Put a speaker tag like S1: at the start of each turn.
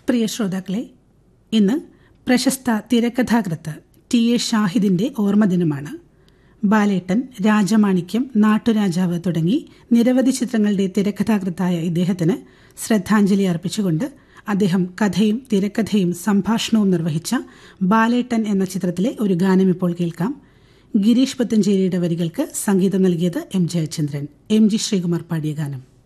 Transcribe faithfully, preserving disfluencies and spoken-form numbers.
S1: പ്രിയ ശ്രോതാക്കളെ, ഇന്ന് പ്രശസ്ത തിരക്കഥാകൃത്ത് ടി എ ഷാഹിദിന്റെ ഓർമ്മദിനമാണ്. ബാലേട്ടൻ, രാജമാണിക്യം, നാട്ടുരാജാവ് തുടങ്ങി നിരവധി ചിത്രങ്ങളുടെ തിരക്കഥാകൃത്തായ ഇദ്ദേഹത്തിന് ശ്രദ്ധാഞ്ജലി അർപ്പിച്ചുകൊണ്ട് അദ്ദേഹം കഥയും തിരക്കഥയും സംഭാഷണവും നിർവഹിച്ച ബാലേട്ടൻ എന്ന ചിത്രത്തിലെ ഒരു ഗാനം ഇപ്പോൾ കേൾക്കാം. ഗിരീഷ് പുത്തഞ്ചേരിയുടെ വരികൾക്ക് സംഗീതം നൽകിയത് M Jayachandran. M G Sreekumar പാടിയ ഗാനം.